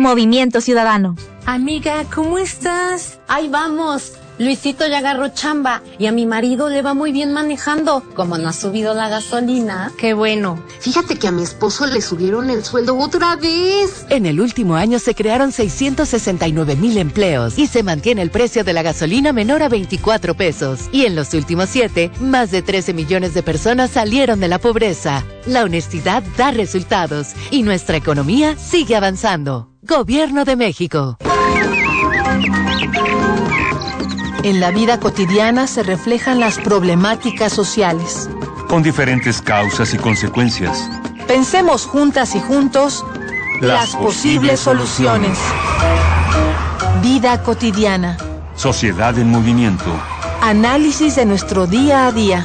Movimiento Ciudadano. Amiga, ¿cómo estás? Ahí vamos. Luisito ya agarró chamba y a mi marido le va muy bien manejando. Como no ha subido la gasolina. Qué bueno. Fíjate que a mi esposo le subieron el sueldo otra vez. En el último año se crearon 669,000 empleos y se mantiene el precio de la gasolina menor a 24 pesos. Y en los últimos 7, más de 13 millones de personas salieron de la pobreza. La honestidad da resultados y nuestra economía sigue avanzando. Gobierno de México. En la vida cotidiana se reflejan las problemáticas sociales, con diferentes causas y consecuencias. Pensemos juntas y juntos las posibles soluciones. Vida cotidiana. Sociedad en movimiento. Análisis de nuestro día a día.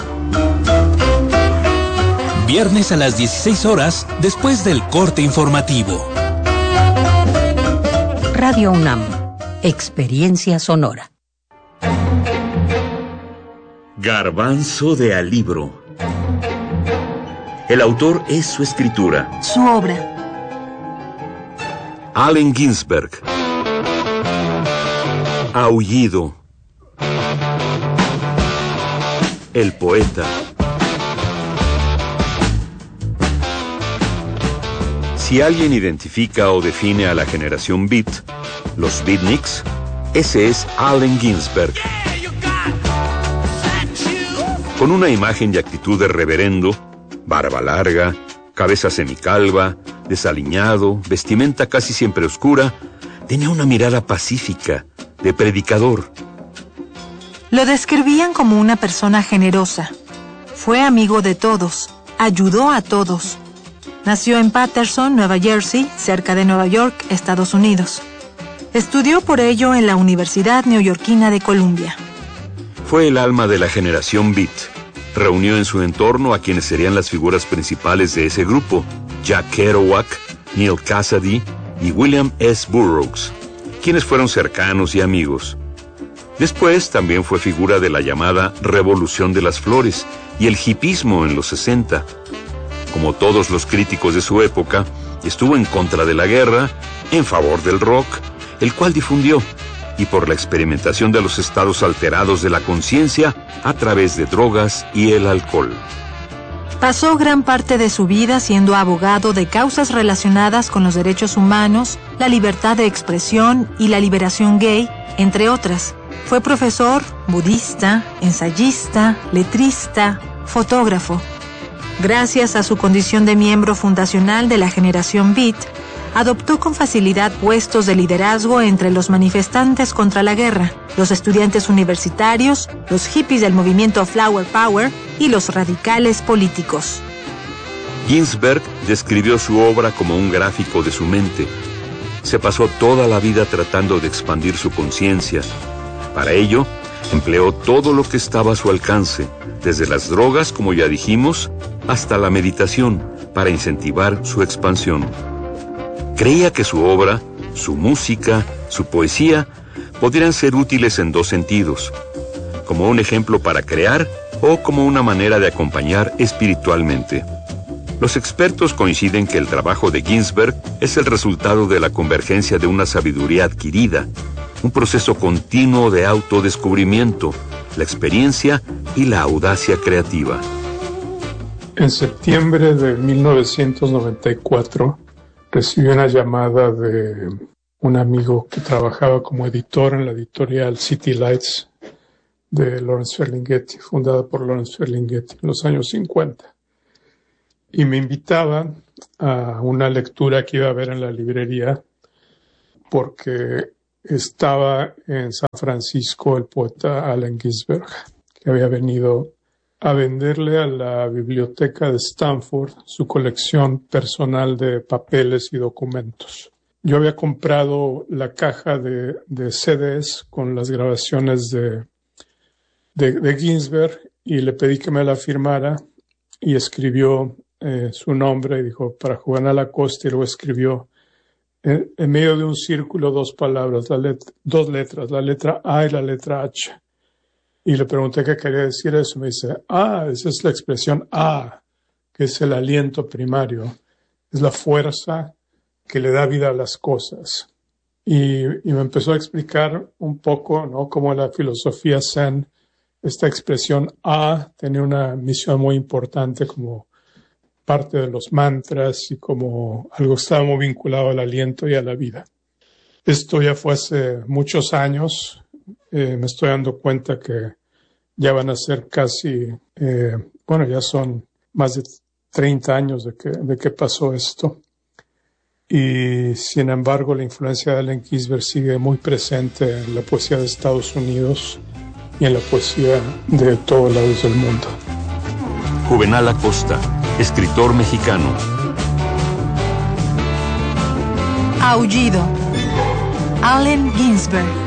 Viernes a las 16 horas, después del corte informativo. Radio UNAM. Experiencia sonora. Garbanzo de Alibro. El autor es su escritura. Su obra. Allen Ginsberg. Aullido. El poeta. Si alguien identifica o define a la generación Beat, los Beatniks, ese es Allen Ginsberg. Con una imagen y actitud de reverendo, barba larga, cabeza semicalva, desaliñado, vestimenta casi siempre oscura, tenía una mirada pacífica, de predicador. Lo describían como una persona generosa. Fue amigo de todos, ayudó a todos. Nació en Paterson, Nueva Jersey, cerca de Nueva York, Estados Unidos. Estudió por ello en la Universidad Neoyorquina de Columbia. Fue el alma de la generación Beat. Reunió en su entorno a quienes serían las figuras principales de ese grupo: Jack Kerouac, Neal Cassady y William S. Burroughs, quienes fueron cercanos y amigos. Después también fue figura de la llamada Revolución de las Flores y el hipismo en los 60. Como todos los críticos de su época, estuvo en contra de la guerra, en favor del rock, el cual difundió, y por la experimentación de los estados alterados de la conciencia a través de drogas y el alcohol. Pasó gran parte de su vida siendo abogado de causas relacionadas con los derechos humanos, la libertad de expresión y la liberación gay, entre otras. Fue profesor, budista, ensayista, letrista, fotógrafo. Gracias a su condición de miembro fundacional de la generación Beat, adoptó con facilidad puestos de liderazgo entre los manifestantes contra la guerra, los estudiantes universitarios, los hippies del movimiento Flower Power y los radicales políticos. Ginsberg describió su obra como un gráfico de su mente. Se pasó toda la vida tratando de expandir su conciencia. Para ello, empleó todo lo que estaba a su alcance, desde las drogas, como ya dijimos, hasta la meditación, para incentivar su expansión. Creía que su obra, su música, su poesía, podrían ser útiles en dos sentidos: como un ejemplo para crear o como una manera de acompañar espiritualmente. Los expertos coinciden que el trabajo de Ginsberg es el resultado de la convergencia de una sabiduría adquirida, un proceso continuo de autodescubrimiento, la experiencia y la audacia creativa. En septiembre de 1994 recibí una llamada de un amigo que trabajaba como editor en la editorial City Lights de Lawrence Ferlinghetti, fundada por Lawrence Ferlinghetti en los años 50. Y me invitaban a una lectura que iba a haber en la librería porque estaba en San Francisco el poeta Allen Ginsberg, que había venido a venderle a la biblioteca de Stanford su colección personal de papeles y documentos. Yo había comprado la caja de CDs con las grabaciones de Ginsberg y le pedí que me la firmara y escribió su nombre y dijo para Juan Alacosta, y luego escribió en medio de un círculo dos palabras, dos letras, la letra A y la letra H. Y le pregunté qué quería decir eso. Me dice, esa es la expresión A, que es el aliento primario. Es la fuerza que le da vida a las cosas. y me empezó a explicar un poco, ¿no?, cómo la filosofía Zen, esta expresión tenía una misión muy importante como parte de los mantras y como algo que estaba muy vinculado al aliento y a la vida. Esto ya fue hace muchos años. Me estoy dando cuenta que ya van a ser casi, ya son más de 30 años de que pasó esto. Y sin embargo, la influencia de Allen Ginsberg sigue muy presente en la poesía de Estados Unidos y en la poesía de todos lados del mundo. Juvenal Acosta, escritor mexicano. Aullido. Allen Ginsberg.